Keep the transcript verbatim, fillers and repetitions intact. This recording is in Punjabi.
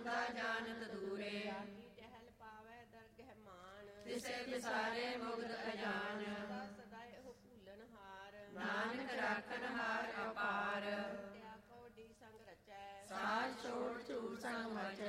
ਮੁਕਤਾ ਜਾਣਤ ਦੂਰੇ। ਜਾਗੀ ਟਹਿਲ ਪਾਵੈ ਦਰਗਹਿ ਮਾਨ, ਤਿਸੇ ਵਿਸਾਰੇ ਮੁਗਧ